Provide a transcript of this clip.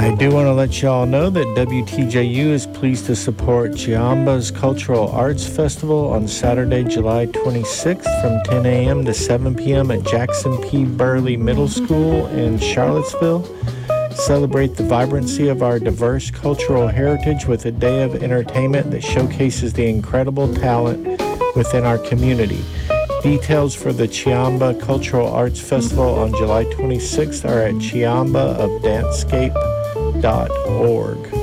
I do want to let y'all know that WTJU is pleased to support Chiamba's Cultural Arts Festival on Saturday, July 26th from 10 a.m. to 7 p.m. at Jackson P. Burley Middle School in Charlottesville. Celebrate the vibrancy of our diverse cultural heritage with a day of entertainment that showcases the incredible talent within our community. Details for the Chiamba Cultural Arts Festival on July 26th are at chiambaofdancescape.org.